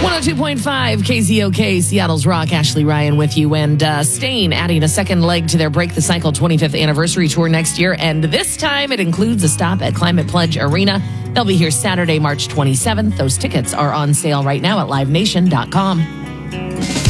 102.5 KZOK, Seattle's Rock. Ashley Ryan with you. And Stain adding a second leg to their Break the Cycle 25th anniversary tour next year. And this time it includes a stop at Climate Pledge Arena. They'll be here Saturday, March 27th. Those tickets are on sale right now at livenation.com.